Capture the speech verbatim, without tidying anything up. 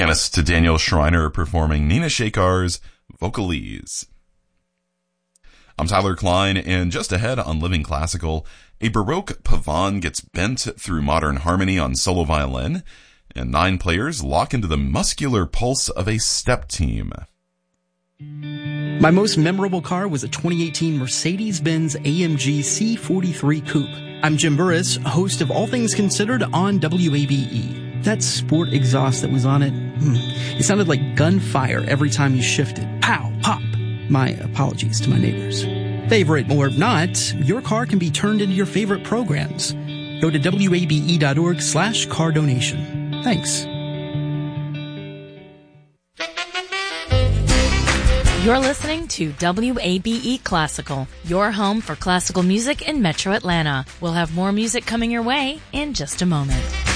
Pianist Daniel Schreiner performing Nina Shakar's Vocalese. I'm Tyler Klein, and just ahead on Living Classical, a Baroque pavane gets bent through modern harmony on solo violin, and nine players lock into the muscular pulse of a step team. My most memorable car was a twenty eighteen Mercedes-Benz A M G C forty-three Coupe. I'm Jim Burris, host of All Things Considered on W A B E. That sport exhaust that was on it, hmm, it sounded like gunfire every time you shifted. Pow, pop. My apologies to my neighbors. Favorite or not, your car can be turned into your favorite programs. Go to W A B E dot org slash car donation. Thanks. You're listening to W A B E Classical, your home for classical music in Metro Atlanta. We'll have more music coming your way in just a moment.